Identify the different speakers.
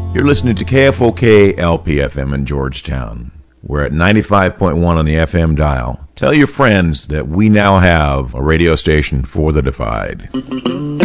Speaker 1: You're listening to KFOK LPFM in Georgetown. We're at 95.1 on the FM dial. Tell your friends that we now have a radio station for the Divide.